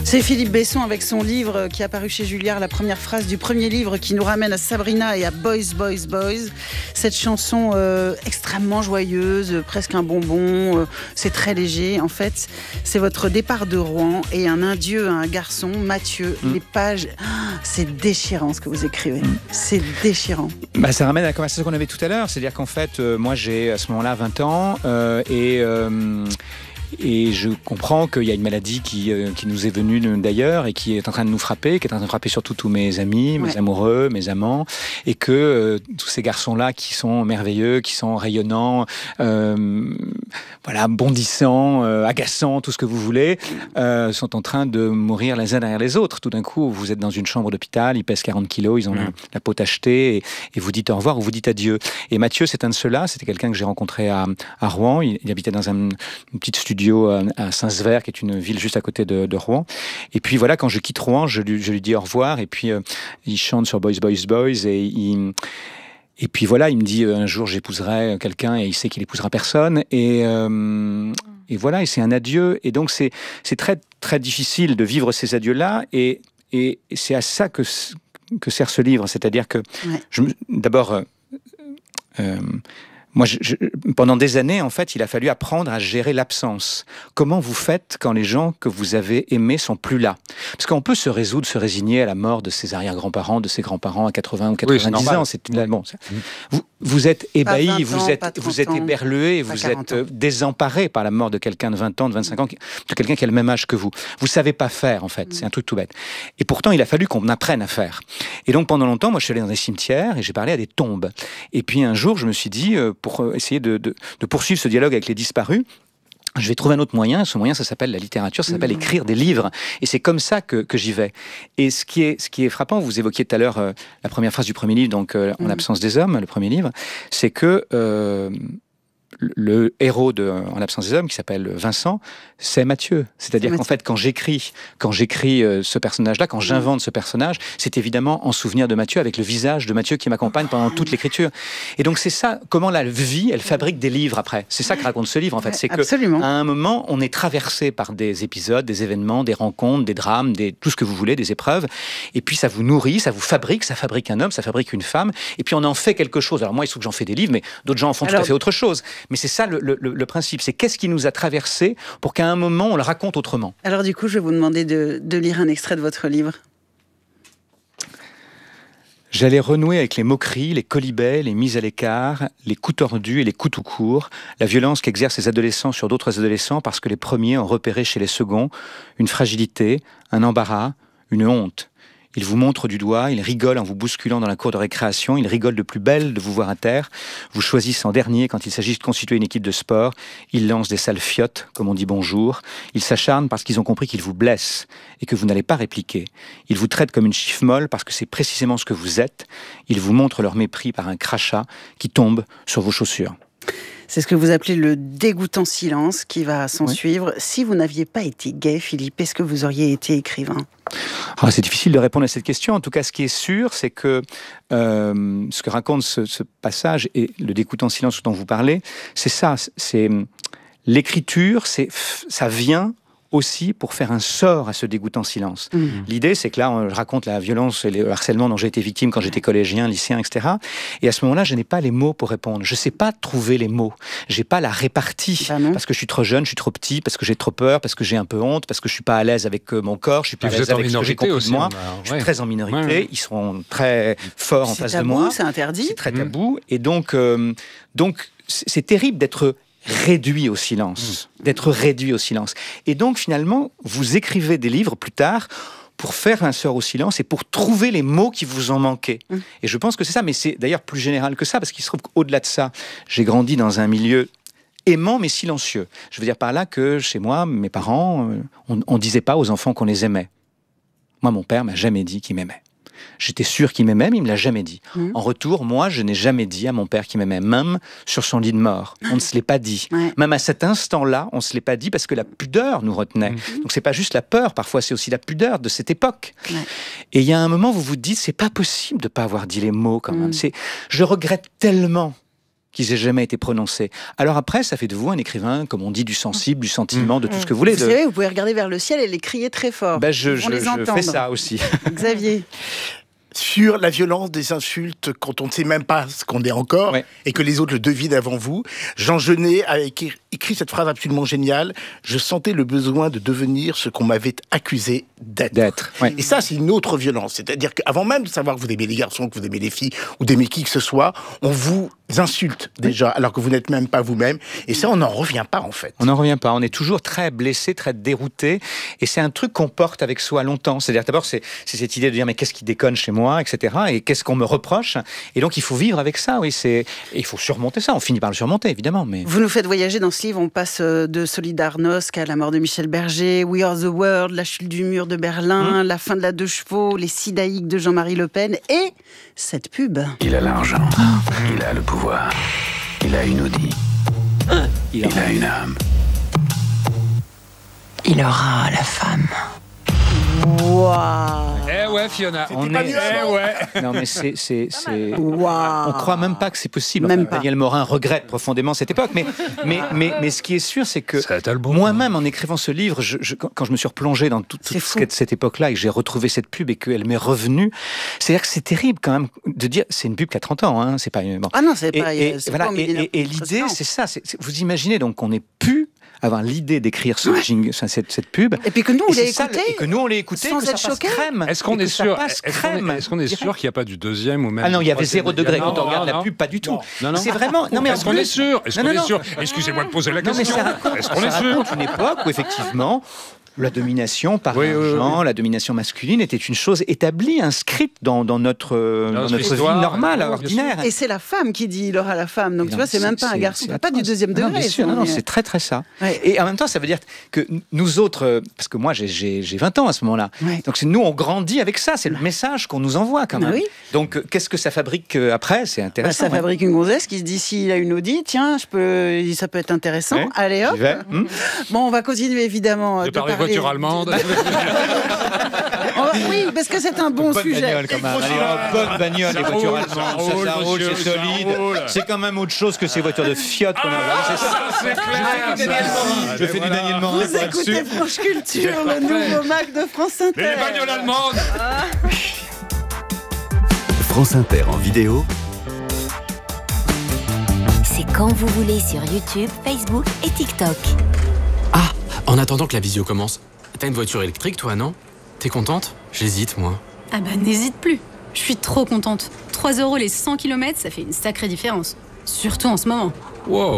C'est Philippe Besson avec son livre qui a paru chez Julliard, la première phrase du premier livre qui nous ramène à Sabrina et à Boys, Boys, Boys. Cette chanson extrêmement joyeuse, presque un bonbon, c'est très léger. En fait, c'est votre départ de Rouen et un adieu à un garçon, Mathieu. Les pages, c'est déchirant ce que vous écrivez. C'est déchirant. Ça ramène à la conversation qu'on avait tout à l'heure. C'est-à-dire qu'en fait, moi j'ai à ce moment-là 20 ans et je comprends qu'il y a une maladie qui nous est venue d'ailleurs et qui est en train de nous frapper, qui est en train de frapper surtout tous mes amis, mes amoureux, mes amants, et que tous ces garçons-là qui sont merveilleux, qui sont rayonnants, bondissants, agaçants, tout ce que vous voulez, sont en train de mourir les uns derrière les autres. Tout d'un coup, vous êtes dans une chambre d'hôpital, ils pèsent 40 kilos, ils ont la peau tachetée, et vous dites au revoir ou vous dites adieu. Et Mathieu, c'est un de ceux-là, c'était quelqu'un que j'ai rencontré à Rouen, il habitait dans une petite studio à Saint-Sever, qui est une ville juste à côté de Rouen. Et puis voilà, quand je quitte Rouen, je lui dis au revoir, et puis il chante sur Boys, Boys, Boys, et puis voilà, il me dit un jour j'épouserai quelqu'un, et il sait qu'il épousera personne, et voilà, et c'est un adieu, et donc c'est très, très difficile de vivre ces adieux-là, et c'est à ça que sert ce livre, c'est-à-dire que d'abord... Moi, pendant des années, en fait, il a fallu apprendre à gérer l'absence. Comment vous faites quand les gens que vous avez aimés sont plus là? Parce qu'on peut se résigner à la mort de ses arrière-grands-parents, de ses grands-parents à 80 ou 90 ans. C'est bon. Vous êtes ébahi, vous êtes éberlué, vous êtes désemparé par la mort de quelqu'un de 20 ans, de 25 ans, de quelqu'un qui a le même âge que vous. Vous savez pas faire, en fait. C'est un truc tout bête. Et pourtant, il a fallu qu'on apprenne à faire. Et donc, pendant longtemps, moi, je suis allé dans des cimetières et j'ai parlé à des tombes. Et puis, un jour, je me suis dit, pour essayer de poursuivre ce dialogue avec les disparus, je vais trouver un autre moyen. Ce moyen, ça s'appelle la littérature, ça s'appelle écrire des livres. Et c'est comme ça que j'y vais. Et ce qui est frappant, vous évoquiez tout à l'heure la première phrase du premier livre, donc En l'absence des hommes, le premier livre, c'est que le héros En l'absence des hommes, qui s'appelle Vincent, c'est Mathieu. C'est-à-dire qu'en fait, quand j'écris ce personnage-là, quand j'invente ce personnage, c'est évidemment en souvenir de Mathieu, avec le visage de Mathieu qui m'accompagne pendant toute l'écriture. Et donc c'est ça, comment la vie, elle fabrique des livres après. C'est ça que raconte ce livre, en fait. C'est qu'à un moment, on est traversé par des épisodes, des événements, des rencontres, des drames, tout ce que vous voulez, des épreuves. Et puis ça vous nourrit, ça fabrique un homme, ça fabrique une femme. Et puis on en fait quelque chose. Alors moi, il se trouve que j'en fais des livres, mais d'autres gens en font tout à fait autre chose. Mais c'est ça le principe, c'est qu'est-ce qui nous a traversé pour qu'à un moment on le raconte autrement. Alors du coup, je vais vous demander de lire un extrait de votre livre. J'allais renouer avec les moqueries, les colibets, les mises à l'écart, les coups tordus et les coups tout courts, la violence qu'exercent les adolescents sur d'autres adolescents parce que les premiers ont repéré chez les seconds une fragilité, un embarras, une honte. Ils vous montrent du doigt, ils rigolent en vous bousculant dans la cour de récréation, ils rigolent de plus belle de vous voir à terre, vous choisissent en dernier quand il s'agit de constituer une équipe de sport, ils lancent des sales fiottes, comme on dit bonjour, ils s'acharnent parce qu'ils ont compris qu'ils vous blessent et que vous n'allez pas répliquer. Ils vous traitent comme une chiffre molle parce que c'est précisément ce que vous êtes, ils vous montrent leur mépris par un crachat qui tombe sur vos chaussures. C'est ce que vous appelez le dégoûtant silence qui va s'en suivre. Si vous n'aviez pas été gay, Philippe, est-ce que vous auriez été écrivain ? C'est difficile de répondre à cette question. En tout cas, ce qui est sûr, c'est que ce que raconte ce passage et le dégoûtant silence dont vous parlez, c'est ça. C'est l'écriture, ça vient aussi pour faire un sort à ce dégoûtant silence. L'idée, c'est que là, je raconte la violence et le harcèlement dont j'ai été victime quand j'étais collégien, lycéen, etc. Et à ce moment-là, je n'ai pas les mots pour répondre. Je ne sais pas trouver les mots. J'ai pas la répartie. Parce que je suis trop jeune, je suis trop petit, parce que j'ai trop peur, parce que j'ai un peu honte, parce que je suis pas à l'aise avec mon corps, je suis pas à l'aise avec ce que j'ai compris de moi. Je suis très en minorité. Ils seront très forts en face de moi. C'est interdit. C'est très tabou. Et donc, c'est terrible d'être réduit au silence, Et donc, finalement, vous écrivez des livres plus tard pour faire un sort au silence et pour trouver les mots qui vous en manquaient. Et je pense que c'est ça, mais c'est d'ailleurs plus général que ça, parce qu'il se trouve qu'au-delà de ça, j'ai grandi dans un milieu aimant mais silencieux. Je veux dire par là que, chez moi, mes parents, on disait pas aux enfants qu'on les aimait. Moi, mon père m'a jamais dit qu'il m'aimait. J'étais sûr qu'il m'aimait, mais il me l'a jamais dit. En retour, moi, je n'ai jamais dit à mon père qu'il m'aimait, même sur son lit de mort. On ne se l'est pas dit. Même à cet instant-là, on ne se l'est pas dit parce que la pudeur nous retenait. Donc, c'est pas juste la peur, parfois, c'est aussi la pudeur de cette époque. Et il y a un moment où vous vous dites, c'est pas possible de pas avoir dit les mots, quand même. Je regrette tellement qu'ils aient jamais été prononcés. Alors après, ça fait de vous un écrivain, comme on dit, du sensible, du sentiment, de tout ce que vous voulez. Vous savez, vous pouvez regarder vers le ciel et les crier très fort. Je fais ça aussi. Xavier. Sur la violence des insultes quand on ne sait même pas ce qu'on est encore et que les autres le devinent avant vous. Jean Genet a écrit cette phrase absolument géniale. Je sentais le besoin de devenir ce qu'on m'avait accusé d'être. Et ça, c'est une autre violence. C'est-à-dire qu'avant même de savoir que vous aimez les garçons, que vous aimez les filles ou d'aimer qui que ce soit, on vous insulte déjà alors que vous n'êtes même pas vous-même. Et ça, on n'en revient pas en fait. On n'en revient pas. On est toujours très blessé, très dérouté. Et c'est un truc qu'on porte avec soi longtemps. C'est-à-dire d'abord, c'est cette idée de dire mais qu'est-ce qui déconne chez moi, etc. Et qu'est-ce qu'on me reproche. Et donc il faut vivre avec ça. Oui, et il faut surmonter ça. On finit par le surmonter, évidemment. Mais vous nous faites voyager dans ce livre. On passe de Solidarnosc à la mort de Michel Berger, We Are the World, la chute du mur de Berlin, la fin de la 2 chevaux, les Sidaïques de Jean-Marie Le Pen et cette pub. Il a l'argent, il a le pouvoir, il a une Audi, il a une âme. Il aura la femme. Waouh. Eh ouais, Fiona. Non, mais c'est. Waouh. On croit même pas que c'est possible. Même pas. Daniel Morin regrette profondément cette époque. Mais ce qui est sûr, c'est que bon moi-même, en écrivant ce livre, quand je me suis replongé dans toute cette époque-là et que j'ai retrouvé cette pub et qu'elle m'est revenue, c'est-à-dire que c'est terrible quand même de dire. C'est une pub qui a 30 ans, hein. C'est pas. Bon. Ah non, c'est pas. Et l'idée, c'est ça. Vous imaginez donc qu'on ait pu avoir l'idée d'écrire cette pub. Et puis que nous, on l'ait écouté. Et que nous, on l'ait écouté, sans que ça être passe choqué. crème. Est-ce qu'on est sûr qu'il n'y a pas du deuxième ou même Ah non, il y avait troisième 0 degré quand on regarde non. la pub, pas du tout. Non. C'est vraiment. Non, mais Est-ce qu'on est sûr Excusez-moi de poser la Non, mais question. ça Est-ce qu'on est sûr raconte une époque où effectivement la domination par l'argent, la domination masculine était une chose établie, inscrite dans notre vie normale, ordinaire. Et c'est la femme qui dit il aura la femme. Donc tu vois, c'est même pas un garçon, c'est pas du deuxième degré. Non, bien sûr, non, c'est très très ça. Ouais. Et en même temps, ça veut dire que nous autres, parce que moi j'ai 20 ans à ce moment-là, donc nous on grandit avec ça, c'est le message qu'on nous envoie quand même. Donc qu'est-ce que ça fabrique après? C'est intéressant. Ça fabrique une gonzesse qui se dit s'il a une Audi, tiens, ça peut être intéressant. Allez hop. Bon, on va continuer évidemment de parler voiture allemande. Oui, parce que c'est un bon sujet. Bagnole, quand même. Bonne bagnole, les voitures allemandes. Ça roule, c'est solide. C'est quand même autre chose que ces voitures de Fiat qu'on a. C'est clair. Je fais du Daniel Morin. Vous écoutez France Culture, le nouveau Mac de France Inter. Les bagnoles allemandes. France Inter en vidéo. C'est quand vous voulez sur YouTube, Facebook et TikTok. Ah, en attendant que la visio commence, t'as une voiture électrique toi, non? T'es contente? J'hésite, moi. Ah bah n'hésite plus. Je suis trop contente. 3 € les 100 km, ça fait une sacrée différence. Surtout en ce moment. Wow.